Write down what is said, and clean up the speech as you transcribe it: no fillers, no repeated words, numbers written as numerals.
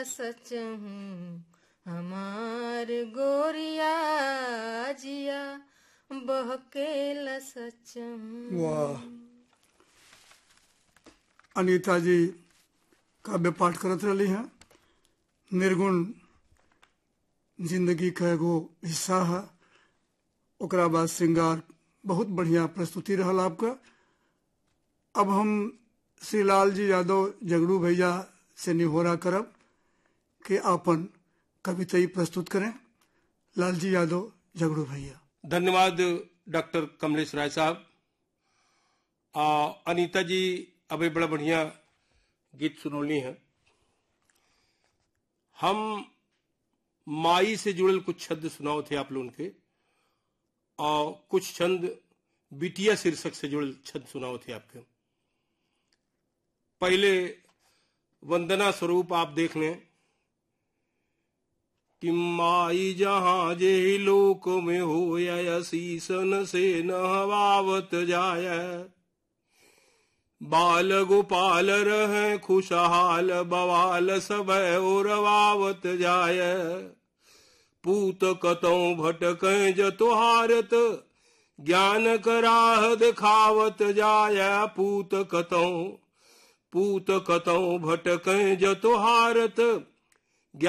सच हूँ हमार गोरिया जिया बहकेला सच हूँ। वाह, अनीता जी काव्य पाठ करत रही हैं। निर्गुण जिंदगी का एगो हिस्सा है। ओकरा बाद श्रृंगार, बहुत बढ़िया प्रस्तुति रहल आपका। अब हम श्री लाल जी यादव जगड़ू भैया से निहोरा करब कि आपन कविता प्रस्तुत करें। लाल जी यादव जगड़ू भैया। धन्यवाद डॉक्टर कमलेश राय साहब। अनीता जी अभी बड़ा बढ़िया गीत सुनौली हैं। हम माई से जुड़ल कुछ छंद सुनाओ थे आप लोगों के, और कुछ छंद बिटिया शीर्षक से जुड़ल छंद सुनाओ थे आपके। पहले वंदना स्वरूप आप देख लें कि माई जहां जे लोक में होया शीसन से नहवावत जाय, बाल गोपाल रहे खुशहाल बवाल सब ओरवावत जाय, पूत कतौ भटकै जतोहारत ज्ञान कराह दिखावत जाय, पूत कतौ भटकै जतोहारत